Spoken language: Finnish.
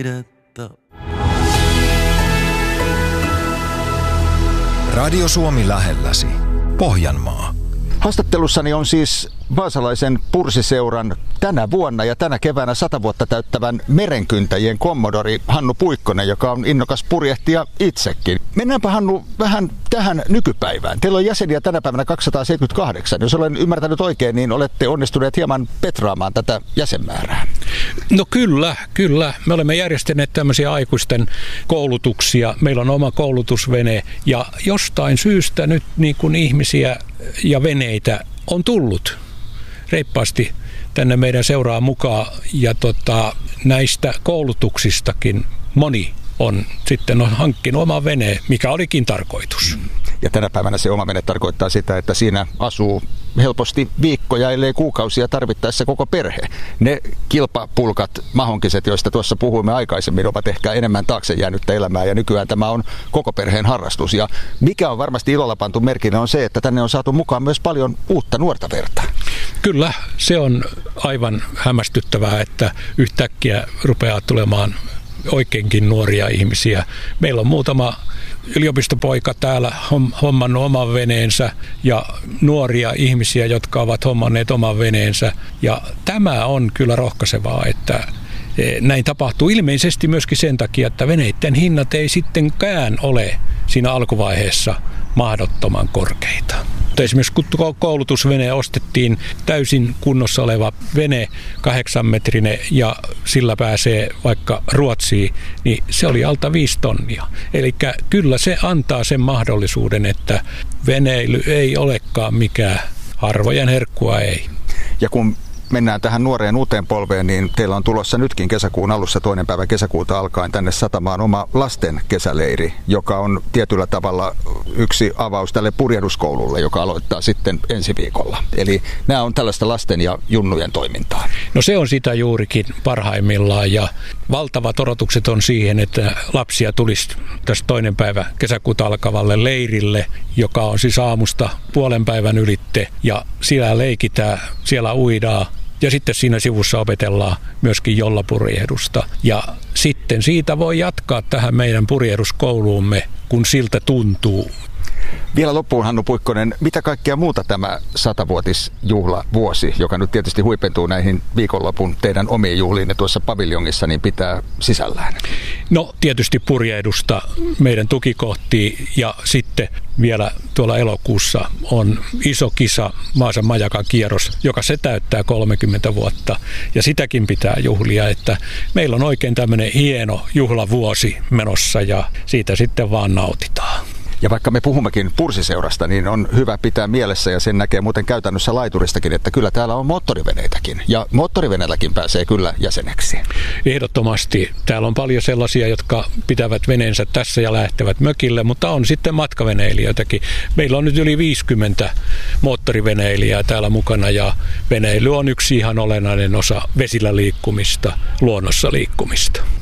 Radio Suomi lähelläsi. Pohjanmaa. Haastattelussani on siis vaasalaisen Pursiseuran tänä vuonna ja tänä keväänä 100 vuotta täyttävän merenkyntäjien kommodori Hannu Puikkonen, joka on innokas purjehtija itsekin. Mennäänpä Hannu vähän tähän nykypäivään. Teillä on jäseniä tänä päivänä 278. Jos olen ymmärtänyt oikein, niin olette onnistuneet hieman petraamaan tätä jäsenmäärää. No kyllä. Me olemme järjestäneet tämmöisiä aikuisten koulutuksia. Meillä on oma koulutusvene ja jostain syystä nyt niin kuin ihmisiä ja veneitä on tullut reippaasti tänne meidän seuraan mukaan ja näistä koulutuksistakin moni on sitten hankkinut oman veneen, mikä olikin tarkoitus. Ja tänä päivänä se oma vene tarkoittaa sitä, että siinä asuu helposti viikkoja, ellei kuukausia tarvittaessa koko perhe. Ne kilpapulkat, mahonkiset, joista tuossa puhuimme aikaisemmin, ovat ehkä enemmän taakse jäänyttä elämää ja nykyään tämä on koko perheen harrastus. Ja mikä on varmasti ilolla pantu merkille on se, että tänne on saatu mukaan myös paljon uutta nuorta verta. Kyllä, se on aivan hämmästyttävää, että yhtäkkiä rupeaa tulemaan oikeinkin nuoria ihmisiä. Meillä on muutama yliopistopoika täällä hommannut oman veneensä ja nuoria ihmisiä, jotka ovat hommanneet oman veneensä. Ja tämä on kyllä rohkaisevaa, että näin tapahtuu ilmeisesti myöskin sen takia, että veneiden hinnat ei sittenkään ole siinä alkuvaiheessa mahdottoman korkeita. Esimerkiksi kun koulutusvene ostettiin täysin kunnossa oleva vene, 8-metrinen ja sillä pääsee vaikka Ruotsiin, niin se oli alta 5 tonnia. Eli kyllä se antaa sen mahdollisuuden, että veneily ei olekaan mikään harvojen herkkua ei. Ja kun mennään tähän nuoreen uuteen polveen, niin teillä on tulossa nytkin kesäkuun alussa 2. päivä kesäkuuta alkaen tänne satamaan oma lasten kesäleiri, joka on tietyllä tavalla yksi avaus tälle purjehduskoululle, joka aloittaa sitten ensi viikolla. Eli nämä on tällaista lasten ja junnujen toimintaa. No se on sitä juurikin parhaimmillaan ja valtavat odotukset on siihen, että lapsia tulisi tästä 2. päivä kesäkuuta alkavalle leirille, joka on siis aamusta puolen päivän ylitte ja siellä leikitään, siellä uidaan. Ja sitten siinä sivussa opetellaan myöskin jollapurjehdusta. Ja sitten siitä voi jatkaa tähän meidän purjehduskouluumme, kun siltä tuntuu. Vielä loppuun, Hannu Puikkonen, mitä kaikkea muuta tämä 100-vuotisjuhlavuosi, joka nyt tietysti huipentuu näihin viikonlopun teidän omiin juhliinne tuossa paviljongissa, niin pitää sisällään? No tietysti purjehdusta meidän tukikohtiin ja sitten vielä tuolla elokuussa on iso kisa Vaasan majakan kierros, joka se täyttää 30 vuotta ja sitäkin pitää juhlia, että meillä on oikein tämmöinen hieno juhlavuosi menossa ja siitä sitten vaan nautitaan. Ja vaikka me puhummekin Pursiseurasta, niin on hyvä pitää mielessä, ja sen näkee muuten käytännössä laituristakin, että kyllä täällä on moottoriveneitäkin. Ja moottoriveneelläkin pääsee kyllä jäseneksi. Ehdottomasti. Täällä on paljon sellaisia, jotka pitävät veneensä tässä ja lähtevät mökille, mutta on sitten matkaveneilijöitäkin. Meillä on nyt yli 50 moottoriveneilijää täällä mukana, ja veneily on yksi ihan olennainen osa vesillä liikkumista, luonnossa liikkumista.